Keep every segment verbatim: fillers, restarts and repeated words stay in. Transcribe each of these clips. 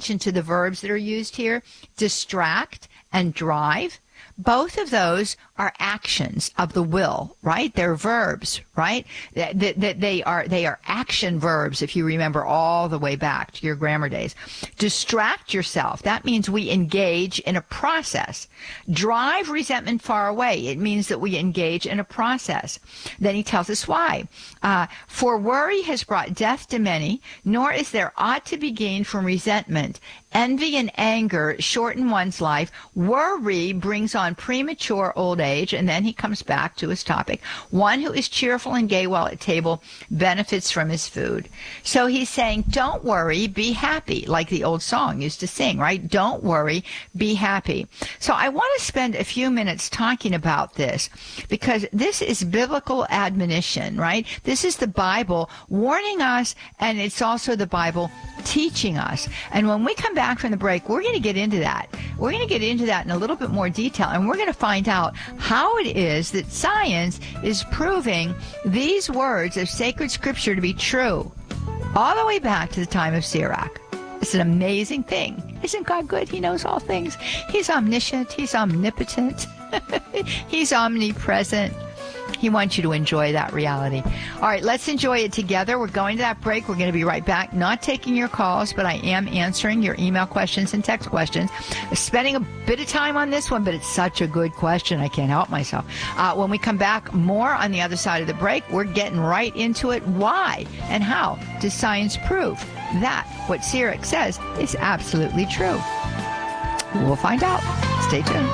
attention to the verbs that are used here, distract and drive. Both of those are actions of the will, right? They're verbs, right? That they, they, they are they are action verbs, if you remember all the way back to your grammar days. Distract yourself. That means we engage in a process. Drive resentment far away. It means that we engage in a process. Then he tells us why. Uh, For worry has brought death to many, nor is there aught to be gained from resentment. Envy and anger shorten one's life. Worry brings on premature old age. And then he comes back to his topic. One who is cheerful and gay while at table benefits from his food. So he's saying, don't worry, be happy, like the old song used to sing, right? Don't worry, be happy. So I want to spend a few minutes talking about this because this is biblical admonition, right? This is the Bible warning us, and it's also the Bible teaching us. And when we come back from the break, we're going to get into that. We're going to get into that in a little bit more detail, and we're going to find out how it is that science is proving these words of sacred scripture to be true all the way back to the time of Sirach. It's an amazing thing. Isn't God good? He knows all things. He's omniscient. He's omnipotent. He's omnipresent. He wants you to enjoy that reality. All right, let's enjoy it together. We're going to that break. We're going to be right back. Not taking your calls, but I am answering your email questions and text questions. Spending a bit of time on this one, but it's such a good question. I can't help myself. Uh, when we come back, more on the other side of the break. We're getting right into it. Why and how does science prove that what Sirach says is absolutely true? We'll find out. Stay tuned.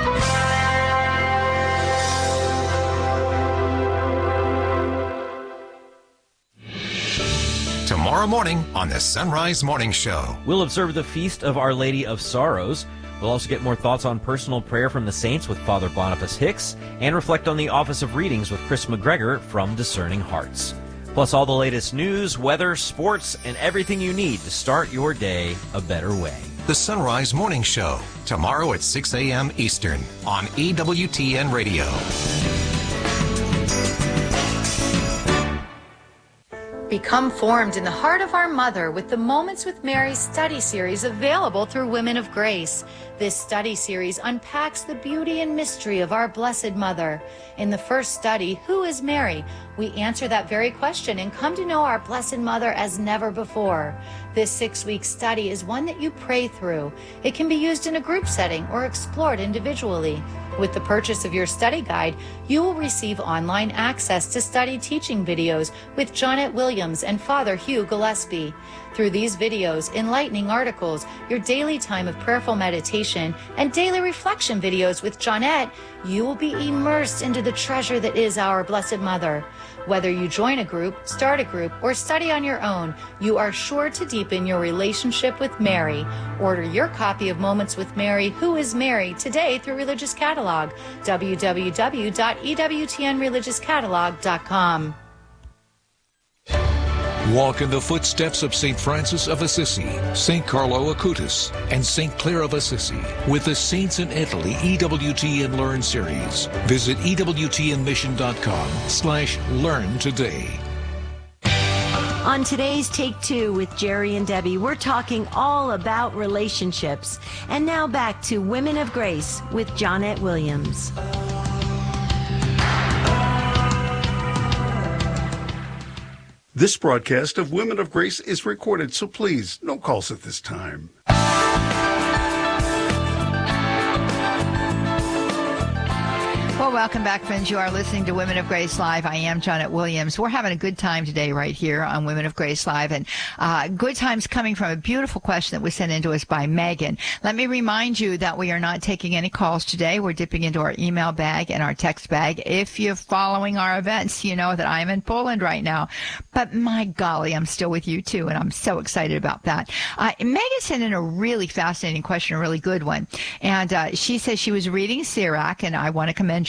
Tomorrow morning on the Sunrise Morning Show, we'll observe the Feast of Our Lady of Sorrows. We'll also get more thoughts on personal prayer from the saints with Father Boniface Hicks and reflect on the Office of Readings with Chris McGregor from Discerning Hearts. Plus all the latest news, weather, sports, and everything you need to start your day a better way. The Sunrise Morning Show, tomorrow at six a.m. Eastern on E W T N Radio. Become formed in the heart of our Mother with the Moments with Mary study series available through Women of Grace. This study series unpacks the beauty and mystery of our Blessed Mother. In the first study, Who is Mary? We answer that very question and come to know our Blessed Mother as never before. This six-week study is one that you pray through. It can be used in a group setting or explored individually. With the purchase of your study guide, you will receive online access to study teaching videos with Jonette Williams and Father Hugh Gillespie. Through these videos, enlightening articles, your daily time of prayerful meditation, and daily reflection videos with Jonette, you will be immersed into the treasure that is our Blessed Mother. Whether you join a group, start a group, or study on your own, you are sure to deepen your relationship with Mary. Order your copy of Moments with Mary, Who is Mary, today through Religious Catalog, w w w dot e w t n religious catalog dot com. Walk in the footsteps of Saint Francis of Assisi, Saint Carlo Acutis, and Saint Clare of Assisi with the Saints in Italy E W T N Learn series. Visit e w t n mission dot com slash learn today. On today's Take Two with Jerry and Debbie, we're talking all about relationships. And now back to Women of Grace with Jonette Williams. This broadcast of Women of Grace is recorded, so please, no calls at this time. Well, welcome back, friends. You are listening to Women of Grace Live. I am Jonette Williams. We're having a good time today right here on Women of Grace Live, and uh, good times coming from a beautiful question that was sent in to us by Megan. Let me remind you that we are not taking any calls today. We're dipping into our email bag and our text bag. If you're following our events, you know that I'm in Poland right now, but my golly, I'm still with you too, and I'm so excited about that. Uh, Megan sent in a really fascinating question, a really good one, and uh, she says she was reading Sirach, and I want to commend you,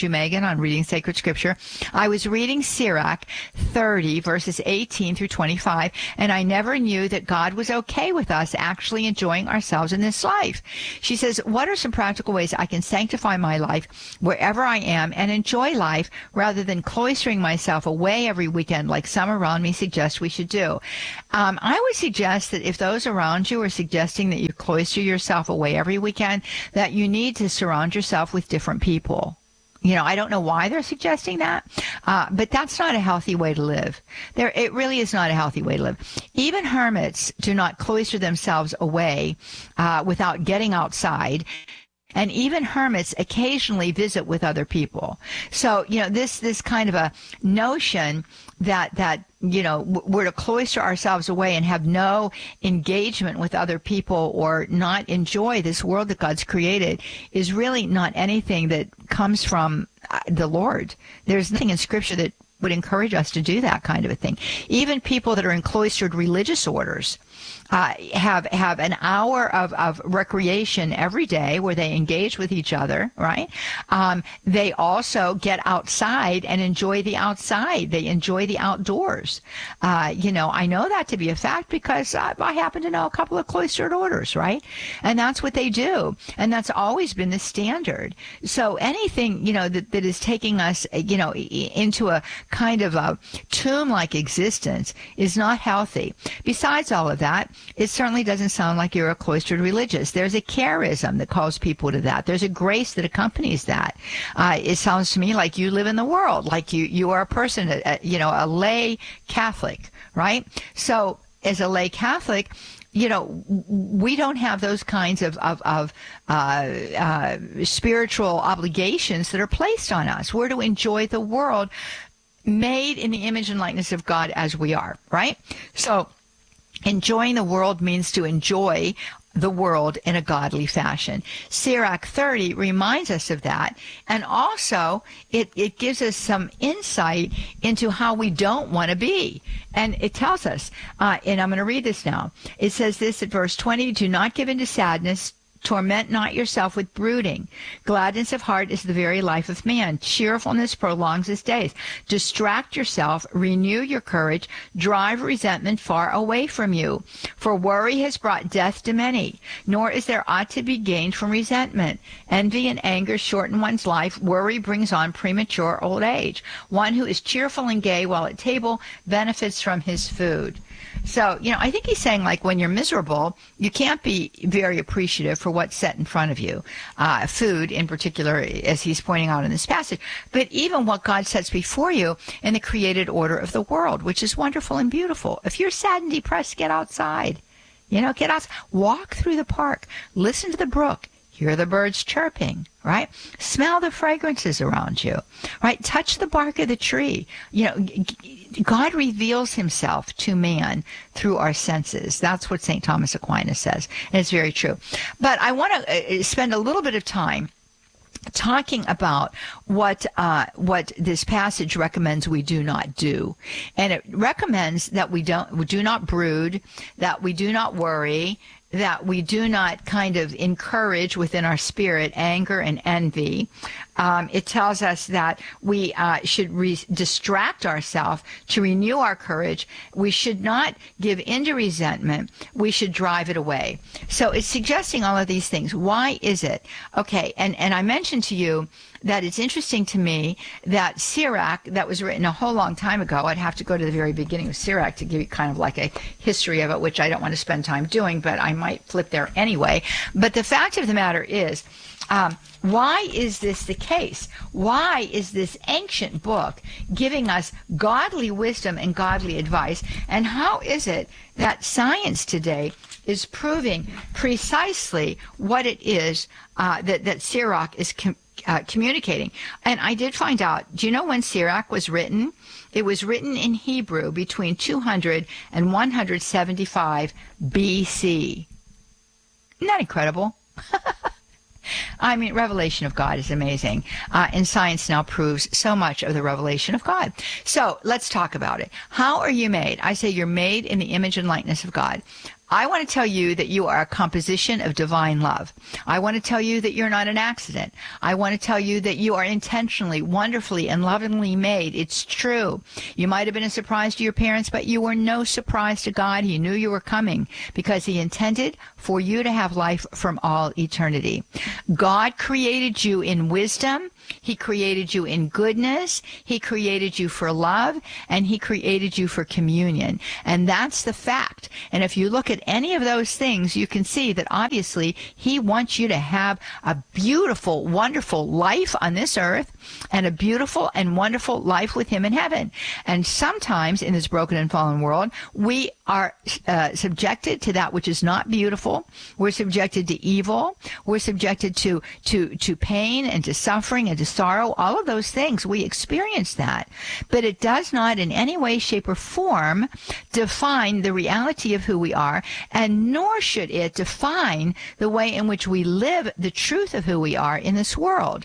you, Megan, on reading sacred scripture. I was reading Sirach thirty, verses eighteen through twenty-five, and I never knew that God was okay with us actually enjoying ourselves in this life. She says, what are some practical ways I can sanctify my life wherever I am and enjoy life rather than cloistering myself away every weekend like some around me suggest we should do? Um, I would suggest that if those around you are suggesting that you cloister yourself away every weekend, that you need to surround yourself with different people. You know, I don't know why they're suggesting that, uh, but that's not a healthy way to live. There, it really is not a healthy way to live. Even hermits do not cloister themselves away uh, without getting outside. And even hermits occasionally visit with other people. So, you know, this, this kind of a notion that, that, you know, we're to cloister ourselves away and have no engagement with other people or not enjoy this world that God's created is really not anything that comes from the Lord. There's nothing in Scripture that would encourage us to do that kind of a thing. Even people that are in cloistered religious orders uh, have have an hour of, of recreation every day where they engage with each other, right? Um, they also get outside and enjoy the outside. They enjoy the outdoors. Uh, you know, I know that to be a fact because I, I happen to know a couple of cloistered orders, right? And that's what they do. And that's always been the standard. So anything, you know, that, that is taking us, you know, into a kind of a tomb-like existence is not healthy. Besides all of that, it certainly doesn't sound like you're a cloistered religious. There's a charism that calls people to that. There's a grace that accompanies that. Uh, it sounds to me like you live in the world, like you, you are a person, a, a, you know, a lay Catholic, right? So as a lay Catholic, you know, we don't have those kinds of, of, of uh, uh, spiritual obligations that are placed on us. We're to enjoy the world made in the image and likeness of God as we are, right? So enjoying the world means to enjoy the world in a godly fashion. Sirach thirty reminds us of that, and also it, it gives us some insight into how we don't want to be. And it tells us, uh, and I'm going to read this now. It says this at verse twenty, do not give in to sadness, torment not yourself with brooding. Gladness of heart is the very life of man. Cheerfulness prolongs his days. Distract yourself, renew your courage, drive resentment far away from you. For worry has brought death to many, nor is there aught to be gained from resentment. Envy and anger shorten one's life. Worry brings on premature old age. One who is cheerful and gay while at table benefits from his food. So, you know, I think he's saying, like, when you're miserable, you can't be very appreciative for what's set in front of you. Uh, food, in particular, as he's pointing out in this passage. But even what God sets before you in the created order of the world, which is wonderful and beautiful. If you're sad and depressed, get outside. You know, get out. Walk through the park. Listen to the brook. Hear the birds chirping, right? Smell the fragrances around you, right? Touch the bark of the tree. You know, God reveals himself to man through our senses. That's what Saint Thomas Aquinas says, and it's very true. But I want to spend a little bit of time talking about what uh, what this passage recommends we do not do, and it recommends that we don't we do not brood, that we do not worry, that we do not kind of encourage within our spirit anger and envy. Um, it tells us that we uh, should re- distract ourselves to renew our courage. We should not give in to resentment. We should drive it away. So it's suggesting all of these things. Why is it? Okay, and, and I mentioned to you that it's interesting to me that Sirach, that was written a whole long time ago, I'd have to go to the very beginning of Sirach to give you kind of like a history of it, which I don't want to spend time doing, but I might flip there anyway. But the fact of the matter is, um, why is this the case? Why is this ancient book giving us godly wisdom and godly advice? And how is it that science today is proving precisely what it is uh, that, that Sirach is com- uh, communicating? And I did find out, do you know when Sirach was written? It was written in Hebrew between two hundred and one hundred seventy-five B C. Isn't that incredible? I mean, revelation of God is amazing. Uh, and science now proves so much of the revelation of God. So let's talk about it. How are you made? I say you're made in the image and likeness of God. I want to tell you that you are a composition of divine love. I want to tell you that you're not an accident. I want to tell you that you are intentionally, wonderfully, and lovingly made. It's true. You might have been a surprise to your parents, but you were no surprise to God. He knew you were coming because he intended for you to have life from all eternity. God created you in wisdom. He created you in goodness. He created you for love, and he created you for communion. And that's the fact. And if you look at any of those things, you can see that obviously he wants you to have a beautiful, wonderful life on this earth and a beautiful and wonderful life with him in heaven. And sometimes in this broken and fallen world, we are uh, subjected to that which is not beautiful. We're subjected to evil. We're subjected to, to, to pain and to suffering and to sorrow. All of those things, we experience that. But it does not in any way, shape, or form define the reality of who we are, and nor should it define the way in which we live the truth of who we are in this world.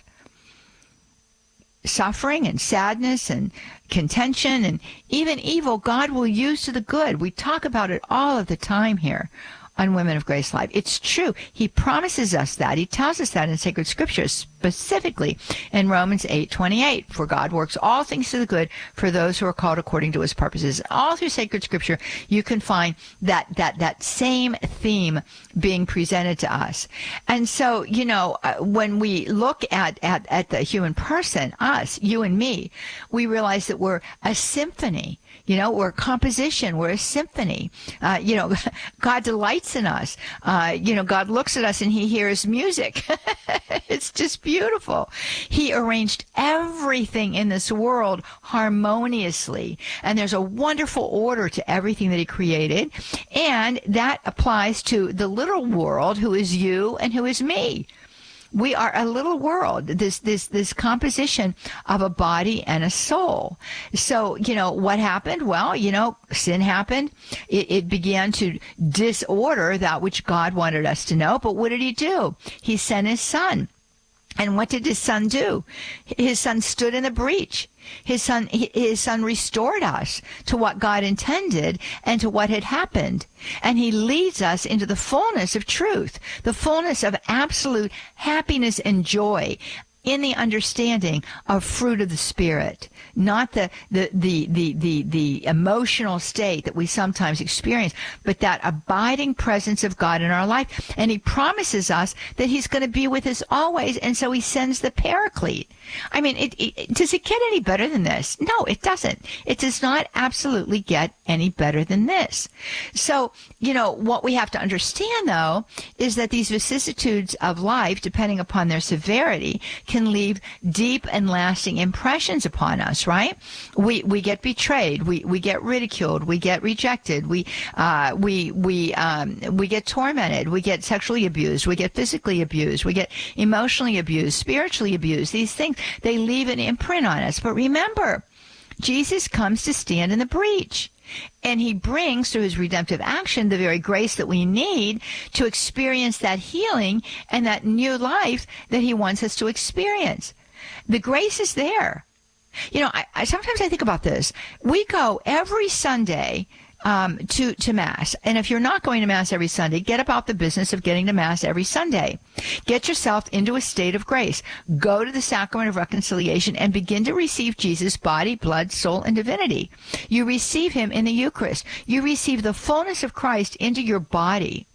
Suffering and sadness and contention and even evil, God will use to the good. We talk about it all of the time here on Women of Grace Live. It's true. He promises us that. He tells us that in sacred scriptures, specifically in Romans eight twenty-eight. For God works all things to the good for those who are called according to his purposes. All through sacred scripture, you can find that that that same theme being presented to us. And so, you know, uh, when we look at, at, at the human person, us, you and me, we realize that we're a symphony. You know, we're a composition. We're a symphony. Uh, you know, God delights in us. Uh, you know, God looks at us and he hears music. It's just beautiful. He arranged everything in this world harmoniously. And there's a wonderful order to everything that he created. And that applies to the little world, who is you and who is me. We are a little world, this, this, this composition of a body and a soul. So, you know, what happened? Well, you know, sin happened. It, it began to disorder that which God wanted us to know. But what did he do? He sent his son. And what did his son do? His son stood in the breach. His son, his son restored us to what God intended and to what had happened. And he leads us into the fullness of truth, the fullness of absolute happiness and joy in the understanding of fruit of the Spirit, not the, the, the, the, the, the emotional state that we sometimes experience, but that abiding presence of God in our life. And he promises us that he's going to be with us always, and so he sends the Paraclete. I mean, it, it, does it get any better than this? No, it doesn't. It does not absolutely get any better than this. So, you know, what we have to understand, though, is that these vicissitudes of life, depending upon their severity, can leave deep and lasting impressions upon us, right? We we get betrayed, we we get ridiculed, we get rejected, we uh, we we um, we get tormented, we get sexually abused, we get physically abused, we get emotionally abused, spiritually abused. These things, they leave an imprint on us. But remember, Jesus comes to stand in the breach. And he brings through his redemptive action the very grace that we need to experience that healing and that new life that he wants us to experience. The grace is there. You know, I, I sometimes I think about this. We go every Sunday um, to, to Mass. And if you're not going to Mass every Sunday, get about the business of getting to Mass every Sunday. Get yourself into a state of grace. Go to the Sacrament of Reconciliation and begin to receive Jesus' body, blood, soul, and divinity. You receive him in the Eucharist. You receive the fullness of Christ into your body,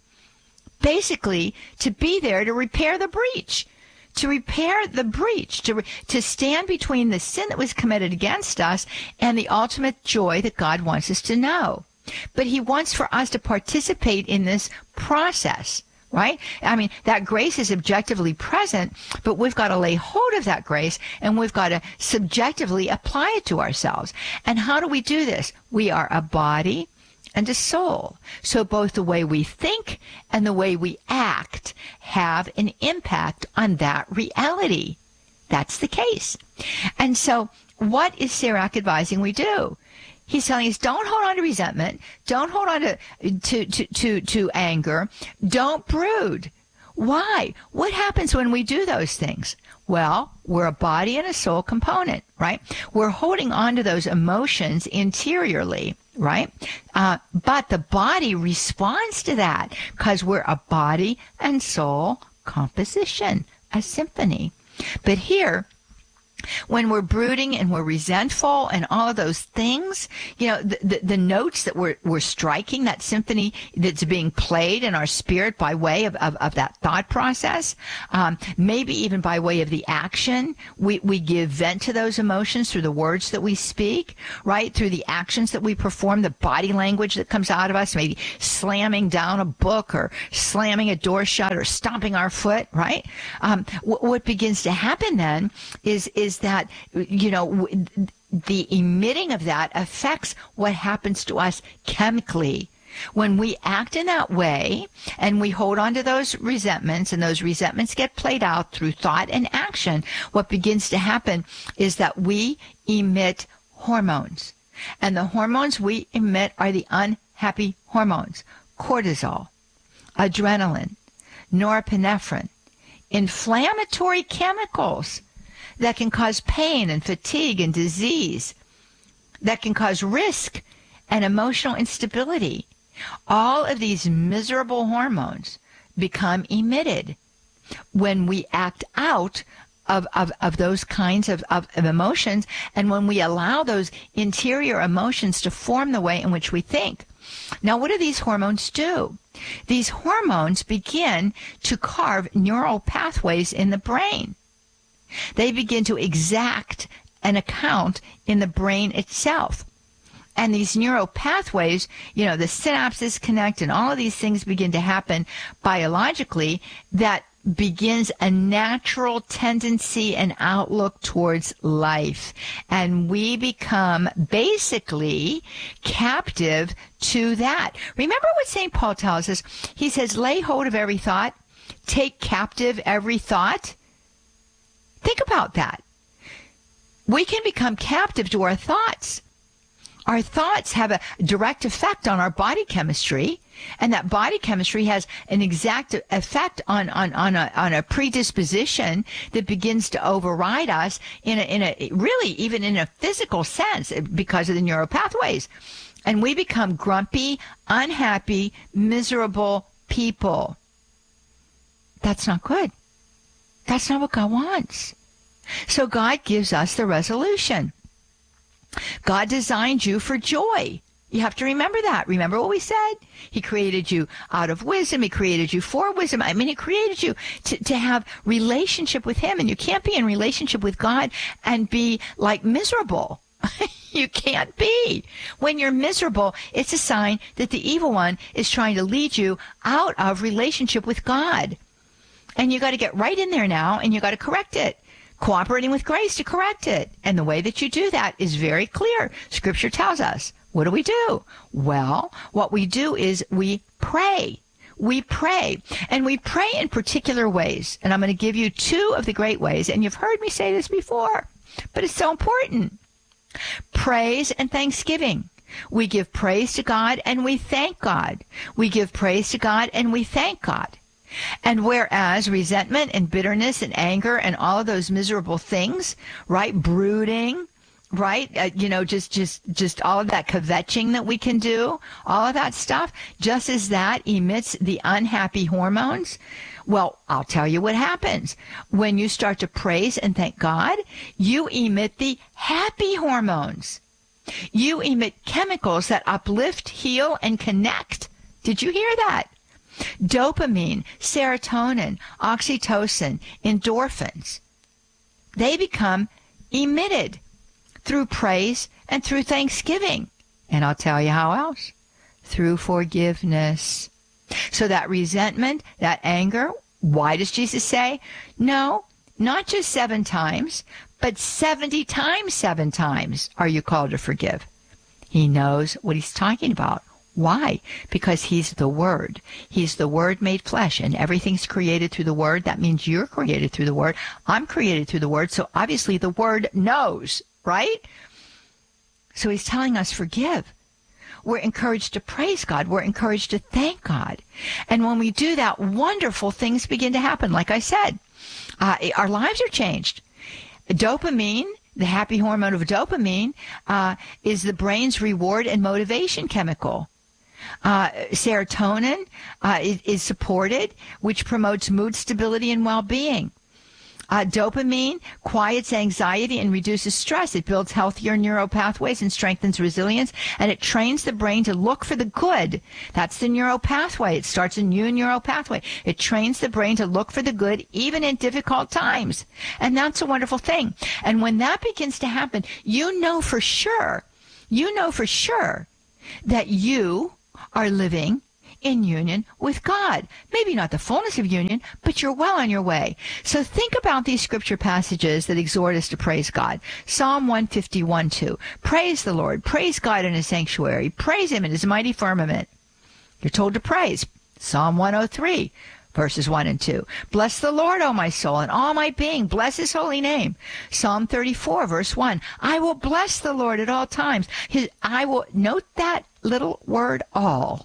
basically to be there to repair the breach. To repair the breach, to, to stand between the sin that was committed against us and the ultimate joy that God wants us to know. But he wants for us to participate in this process, right? I mean, that grace is objectively present, but we've got to lay hold of that grace and we've got to subjectively apply it to ourselves. And how do we do this? We are a body and a soul. So both the way we think and the way we act have an impact on that reality. That's the case. And so what is Sirach advising we do? He's telling us, don't hold on to resentment. Don't hold on to, to, to, to, to anger. Don't brood. Why? What happens when we do those things? Well, we're a body and a soul component, right? We're holding on to those emotions interiorly. right? Uh, but the body responds to that because we're a body and soul composition, a symphony. But here, when we're brooding and we're resentful and all of those things, you know, the, the, the notes that we're, we're striking, that symphony that's being played in our spirit by way of, of, of that thought process, um, maybe even by way of the action, we, we give vent to those emotions through the words that we speak, right? Through the actions that we perform, the body language that comes out of us, maybe slamming down a book or slamming a door shut or stomping our foot, right? Um, what, what begins to happen then is, is is that, you know, the emitting of that affects what happens to us chemically. When we act in that way and we hold on to those resentments and those resentments get played out through thought and action, what begins to happen is that we emit hormones. And the hormones we emit are the unhappy hormones: cortisol, adrenaline, norepinephrine, inflammatory chemicals that can cause pain and fatigue and disease, that can cause risk and emotional instability. All of these miserable hormones become emitted when we act out of, of, of those kinds of, of, of emotions, and when we allow those interior emotions to form the way in which we think. Now, what do these hormones do? These hormones begin to carve neural pathways in the brain. They begin to exact an account in the brain itself. And these neural pathways, you know, the synapses connect and all of these things begin to happen biologically that begins a natural tendency and outlook towards life. And we become basically captive to that. Remember what Saint Paul tells us? He says, lay hold of every thought, take captive every thought. Think about that. We can become captive to our thoughts. Our thoughts have a direct effect on our body chemistry, and that body chemistry has an exact effect on, on, on, a, on a predisposition that begins to override us in a, in a really even in a physical sense because of the neural pathways. And we become grumpy, unhappy, miserable people. That's not good. That's not what God wants. So God gives us the resolution. God designed you for joy. You have to remember that. Remember what we said? He created you out of wisdom. He created you for wisdom. I mean, he created you to, to have relationship with him. And you can't be in relationship with God and be like miserable. You can't be. When you're miserable, it's a sign that the evil one is trying to lead you out of relationship with God. And you got to get right in there now, and you got to correct it. Cooperating with grace to correct it. And the way that you do that is very clear. Scripture tells us. What do we do? Well, what we do is we pray. We pray. And we pray in particular ways. And I'm going to give you two of the great ways. And you've heard me say this before, but it's so important. Praise and thanksgiving. We give praise to God and we thank God. We give praise to God and we thank God. And whereas resentment and bitterness and anger and all of those miserable things, right, brooding, right, uh, you know, just, just, just all of that kvetching that we can do, all of that stuff, just as that emits the unhappy hormones, well, I'll tell you what happens. When you start to praise and thank God, you emit the happy hormones. You emit chemicals that uplift, heal, and connect. Did you hear that? Dopamine, serotonin, oxytocin, endorphins, they become emitted through praise and through thanksgiving. And I'll tell you how else. Through forgiveness. So that resentment, that anger, why does Jesus say? No, not just seven times, but seventy times seven times are you called to forgive. He knows what he's talking about. Why? Because he's the Word. He's the Word made flesh, and everything's created through the Word. That means you're created through the Word. I'm created through the Word, so obviously the Word knows, right? So he's telling us forgive. We're encouraged to praise God. We're encouraged to thank God. And when we do that, wonderful things begin to happen. Like I said, uh, our lives are changed. Dopamine The happy hormone of dopamine uh, is the brain's reward and motivation chemical. Uh, serotonin uh, is, is supported, which promotes mood stability and well-being. Uh, dopamine quiets anxiety and reduces stress. It builds healthier neural pathways and strengthens resilience, and it trains the brain to look for the good. That's the neural pathway. It starts a new neural pathway. It trains the brain to look for the good even in difficult times. And that's a wonderful thing. And when that begins to happen, you know for sure, you know for sure that you are living in union with God. Maybe not the fullness of union, but you're well on your way. So think about these scripture passages that exhort us to praise God. Psalm one fifty-one, two. Praise the Lord. Praise God in his sanctuary. Praise him in his mighty firmament. You're told to praise. Psalm one oh three, verses one and two. Bless the Lord, O my soul, and all my being. Bless his holy name. Psalm thirty-four, verse one. I will bless the Lord at all times. His, I will, note that little word all.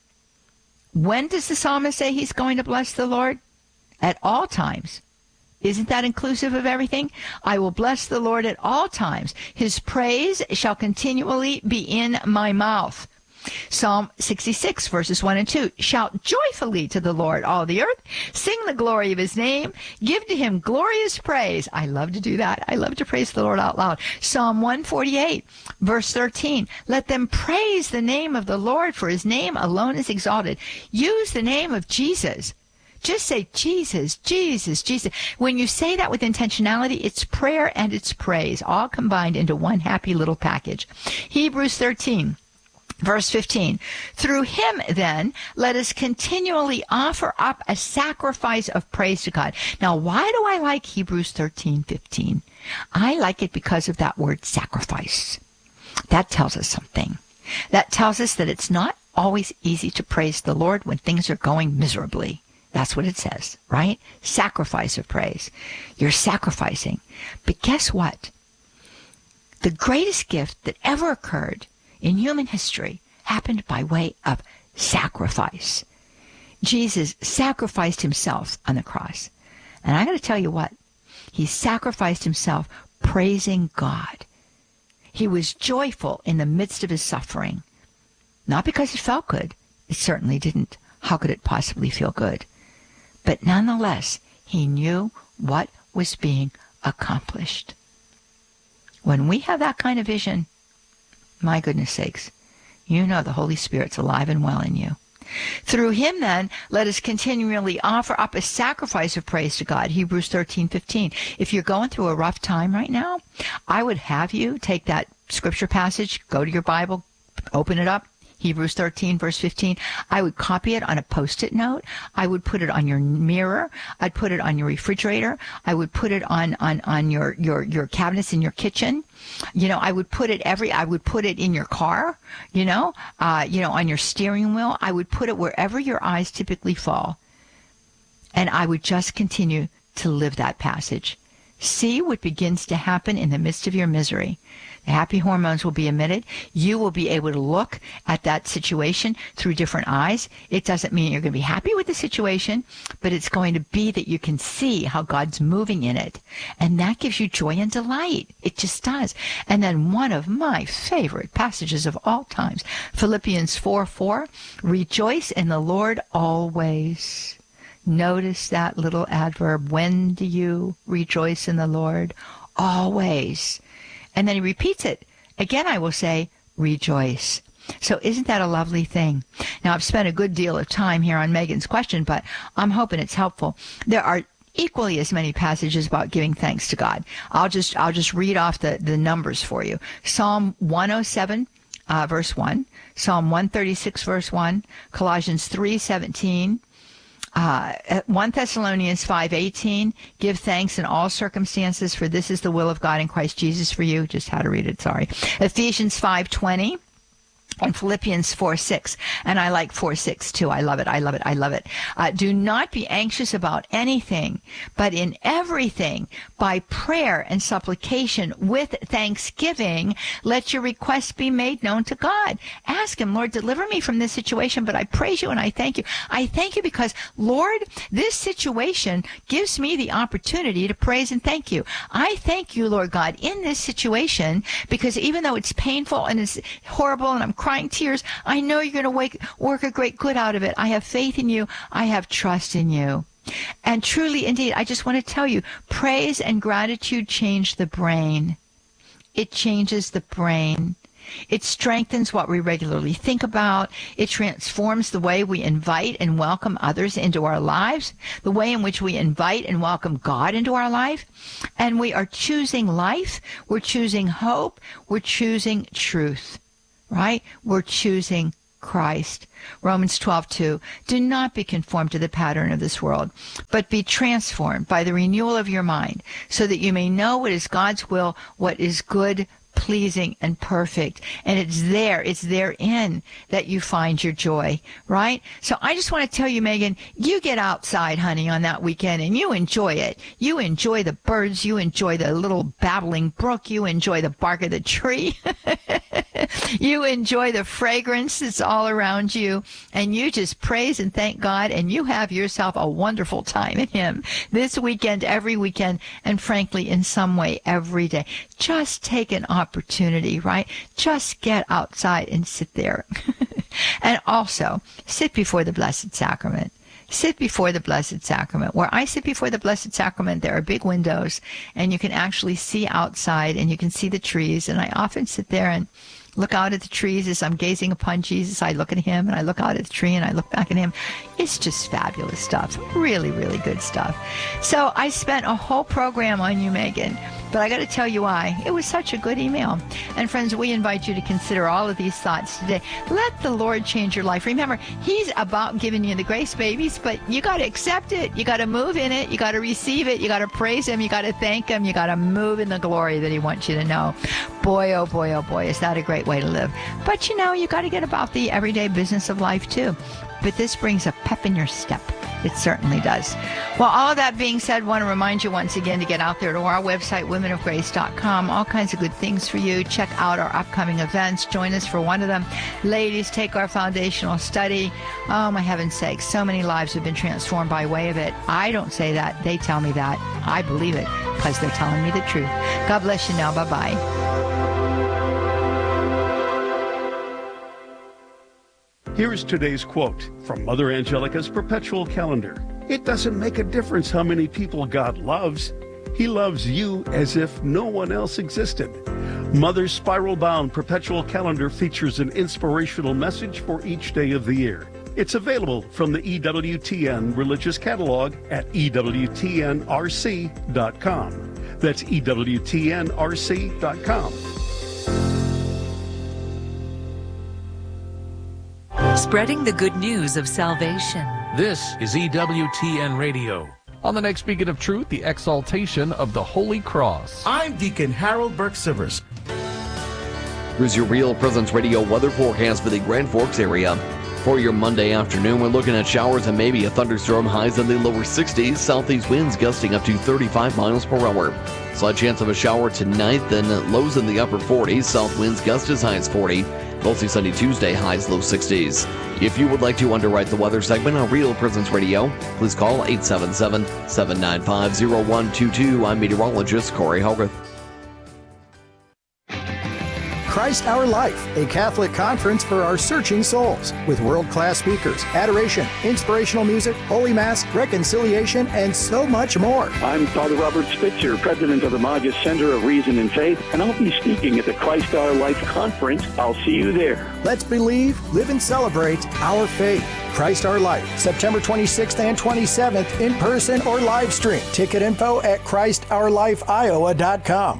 When does the psalmist say he's going to bless the Lord? At all times. Isn't that inclusive of everything? I will bless the Lord at all times. His praise shall continually be in my mouth. Psalm sixty-six, verses one and two. Shout joyfully to the Lord, all the earth. Sing the glory of his name. Give to him glorious praise. I love to do that. I love to praise the Lord out loud. Psalm one forty-eight, verse thirteen. Let them praise the name of the Lord, for his name alone is exalted. Use the name of Jesus. Just say Jesus, Jesus, Jesus. When you say that with intentionality, it's prayer and it's praise, all combined into one happy little package. Hebrews thirteen. Verse fifteen, through him, then, let us continually offer up a sacrifice of praise to God. Now, why do I like Hebrews thirteen fifteen? I like it because of that word sacrifice. That tells us something. That tells us that it's not always easy to praise the Lord when things are going miserably. That's what it says, right? Sacrifice of praise. You're sacrificing. But guess what? The greatest gift that ever occurred in human history happened by way of sacrifice. Jesus sacrificed himself on the cross. And I got to tell you what, he sacrificed himself praising God. He was joyful in the midst of his suffering. Not because it felt good. It certainly didn't. How could it possibly feel good? But nonetheless, he knew what was being accomplished. When we have that kind of vision, my goodness sakes, you know the Holy Spirit's alive and well in you. Through him, then, let us continually offer up a sacrifice of praise to God. Hebrews thirteen fifteen. If you're going through a rough time right now, I would have you take that scripture passage, go to your Bible, open it up, Hebrews thirteen, verse fifteen. I would copy it on a Post-it note. I would put it on your mirror. I'd put it on your refrigerator. I would put it on, on, on your, your, your cabinets in your kitchen. You know, I would put it every, I would put it in your car, you know, uh, you know, on your steering wheel. I would put it wherever your eyes typically fall. And I would just continue to live that passage. See what begins to happen in the midst of your misery. The happy hormones will be emitted. You will be able to look at that situation through different eyes. It doesn't mean you're going to be happy with the situation, but it's going to be that you can see how God's moving in it. And that gives you joy and delight. It just does. And then one of my favorite passages of all times, Philippians four four, rejoice in the Lord always. Notice that little adverb. When do you rejoice in the Lord? Always. And then he repeats it. Again, I will say, rejoice. So isn't that a lovely thing? Now, I've spent a good deal of time here on Megan's question, but I'm hoping it's helpful. There are equally as many passages about giving thanks to God. I'll just I'll just read off the, the numbers for you. Psalm one oh seven, uh, verse one. Psalm one thirty-six, verse one. Colossians three seventeen. Uh, First Thessalonians five eighteen, give thanks in all circumstances, for this is the will of God in Christ Jesus for you. Just how to read it, sorry. Ephesians five twenty, And Philippians four six, and I like four six too. I love it. I love it. I love it. Uh, do not be anxious about anything, but in everything, by prayer and supplication with thanksgiving, let your requests be made known to God. Ask him, Lord, deliver me from this situation, but I praise you and I thank you. I thank you because, Lord, this situation gives me the opportunity to praise and thank you. I thank you, Lord God, in this situation, because even though it's painful and it's horrible and I'm crying tears, I know you're going to wake, work a great good out of it. I have faith in you. I have trust in you. And truly, indeed, I just want to tell you, praise and gratitude change the brain. It changes the brain. It strengthens what we regularly think about. It transforms the way we invite and welcome others into our lives, the way in which we invite and welcome God into our life. And we are choosing life. We're choosing hope. We're choosing truth. Right? We're choosing Christ. Romans twelve two. Do not be conformed to the pattern of this world, but be transformed by the renewal of your mind, so that you may know what is God's will, what is good, pleasing, and perfect. And it's there, it's therein that you find your joy, right? So I just want to tell you, Megan, you get outside, honey, on that weekend, and you enjoy it. You enjoy the birds, you enjoy the little babbling brook, you enjoy the bark of the tree. You enjoy the fragrance that's all around you, and you just praise and thank God, and you have yourself a wonderful time in him this weekend, every weekend, and frankly, in some way, every day. Just take an opportunity, right? Just get outside and sit there. And also, sit before the Blessed Sacrament. Sit before the Blessed Sacrament. Where I sit before the Blessed Sacrament, there are big windows, and you can actually see outside, and you can see the trees, and I often sit there and look out at the trees as I'm gazing upon Jesus. I look at him, and I look out at the tree, and I look back at him. It's just fabulous stuff. Really, really good stuff. So I spent a whole program on you, Megan, but I got to tell you why. It was such a good email. And friends, we invite you to consider all of these thoughts today. Let the Lord change your life. Remember, he's about giving you the grace, babies, but you got to accept it. You got to move in it. You got to receive it. You got to praise him. You got to thank him. You got to move in the glory that he wants you to know. Boy, oh boy, oh boy, is that a great way to live. But you know, you got to get about the everyday business of life too. But this brings a pep in your step. It certainly does. Well, all of that being said, I want to remind you once again to get out there to our website, women of grace dot com. All kinds of good things for you. Check out our upcoming events. Join us for one of them. Ladies, take our foundational study. Oh, my heaven's sake, so many lives have been transformed by way of it. I don't say that. They tell me that. I believe it because they're telling me the truth. God bless you now. Bye-bye. Here is today's quote from Mother Angelica's Perpetual Calendar. It doesn't make a difference how many people God loves. He loves you as if no one else existed. Mother's spiral-bound Perpetual Calendar features an inspirational message for each day of the year. It's available from the E W T N Religious Catalog at E W T N R C dot com. That's E W T N R C dot com. Spreading the good news of salvation. This is E W T N Radio. On the next Beacon of Truth, the exaltation of the Holy Cross. I'm Deacon Harold Burke-Sivers. Here's your Real Presence Radio weather forecast for the Grand Forks area. For your Monday afternoon, we're looking at showers and maybe a thunderstorm, highs in the lower sixties, southeast winds gusting up to thirty-five miles per hour. Slight chance of a shower tonight, then lows in the upper forties, south winds gust as high as forty. Mostly sunny Tuesday, highs low sixties. If you would like to underwrite the weather segment on Real Presence Radio, please call eight seven seven, seven nine five, zero one two two. I'm meteorologist Corey Hogarth. Christ Our Life, a Catholic conference for our searching souls, with world-class speakers, adoration, inspirational music, Holy Mass, reconciliation, and so much more. I'm Father Robert Spitzer, president of the Maggia Center of Reason and Faith, and I'll be speaking at the Christ Our Life conference. I'll see you there. Let's believe, live, and celebrate our faith. Christ Our Life, September twenty-sixth and twenty-seventh, in person or live stream. Ticket info at Christ Our Life Iowa dot com.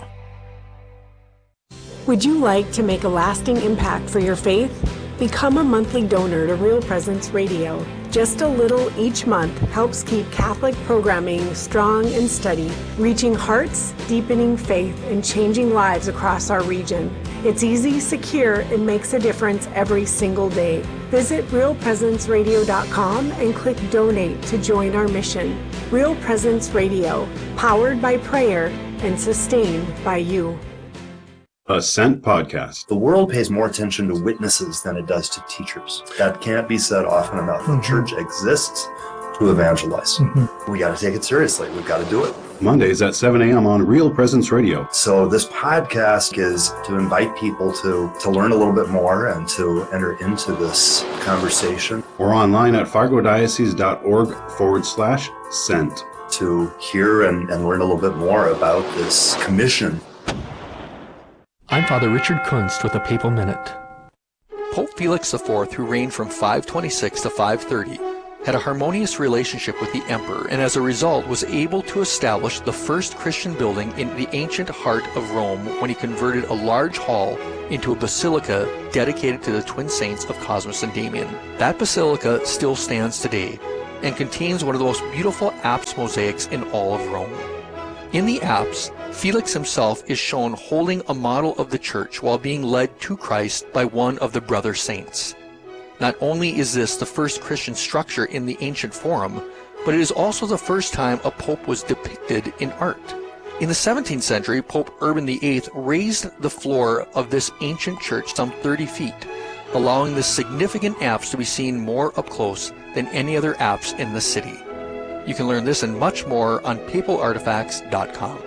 Would you like to make a lasting impact for your faith? Become a monthly donor to Real Presence Radio. Just a little each month helps keep Catholic programming strong and steady, reaching hearts, deepening faith, and changing lives across our region. It's easy, secure, and makes a difference every single day. Visit real presence radio dot com and click Donate to join our mission. Real Presence Radio, powered by prayer and sustained by you. Ascent Podcast. The world pays more attention to witnesses than it does to teachers. That can't be said often enough. Mm-hmm. The church exists to evangelize. Mm-hmm. We got to take it seriously. We've got to do it. Mondays at seven a.m. on Real Presence Radio. So this podcast is to invite people to, to learn a little bit more and to enter into this conversation. Or online at fargodiocese.org forward slash sent. To hear and, and learn a little bit more about this commission. I'm Father Richard Kunst with a Papal Minute. Pope Felix the Fourth, who reigned from five twenty-six to five thirty, had a harmonious relationship with the emperor, and as a result was able to establish the first Christian building in the ancient heart of Rome when he converted a large hall into a basilica dedicated to the twin saints of Cosmas and Damian. That basilica still stands today and contains one of the most beautiful apse mosaics in all of Rome. In the apse, Felix himself is shown holding a model of the church while being led to Christ by one of the brother saints. Not only is this the first Christian structure in the ancient Forum, but it is also the first time a pope was depicted in art. In the seventeenth century, Pope Urban the Eighth raised the floor of this ancient church some thirty feet, allowing this significant apse to be seen more up close than any other apse in the city. You can learn this and much more on papal artifacts dot com.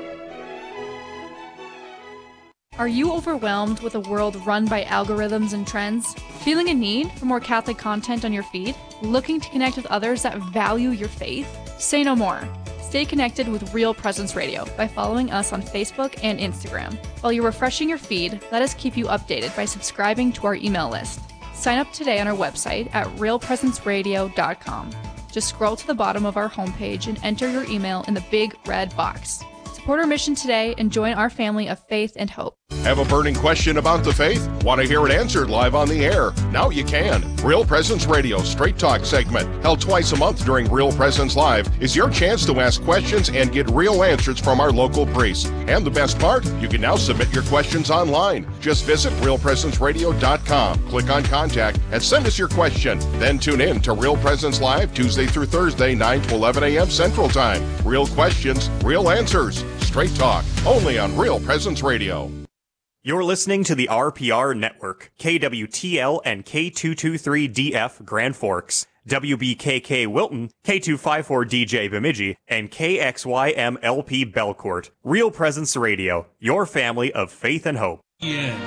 Are you overwhelmed with a world run by algorithms and trends? Feeling a need for more Catholic content on your feed? Looking to connect with others that value your faith? Say no more. Stay connected with Real Presence Radio by following us on Facebook and Instagram. While you're refreshing your feed, let us keep you updated by subscribing to our email list. Sign up today on our website at real presence radio dot com. Just scroll to the bottom of our homepage and enter your email in the big red box. Support our mission today and join our family of faith and hope. Have a burning question about the faith? Want to hear it answered live on the air? Now you can. Real Presence Radio Straight Talk segment, held twice a month during Real Presence Live, is your chance to ask questions and get real answers from our local priests. And the best part, you can now submit your questions online. Just visit real presence radio dot com, click on Contact, and send us your question. Then tune in to Real Presence Live Tuesday through Thursday, nine to eleven a.m. Central Time. Real questions, real answers. Straight Talk, only on Real Presence Radio. You're listening to the R P R Network, K W T L and K two twenty-three D F Grand Forks, W B K K Wilton, K two fifty-four D J Bemidji, and K X Y M L P Belcourt. Real Presence Radio, your family of faith and hope. Yeah.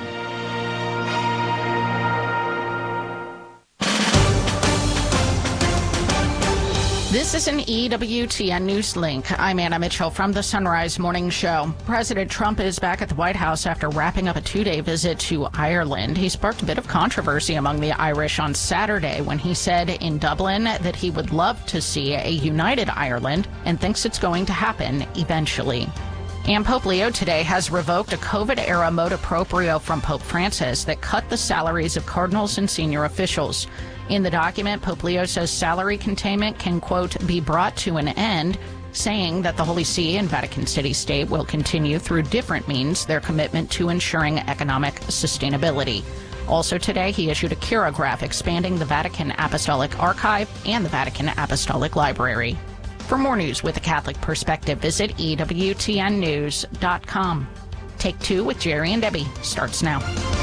This is an E W T N News Link. I'm Anna Mitchell from the Sunrise Morning Show. President Trump is back at the White House after wrapping up a two-day visit to Ireland. He sparked a bit of controversy among the Irish on Saturday when he said in Dublin that he would love to see a united Ireland and thinks it's going to happen eventually. And Pope Leo today has revoked a COVID-era motu proprio from Pope Francis that cut the salaries of cardinals and senior officials. In the document, Pope Leo says salary containment can, quote, be brought to an end, saying that the Holy See and Vatican City State will continue through different means their commitment to ensuring economic sustainability. Also today, he issued a chirograph expanding the Vatican Apostolic Archive and the Vatican Apostolic Library. For more news with a Catholic perspective, visit E W T N news dot com. Take Two with Jerry and Debbie starts now.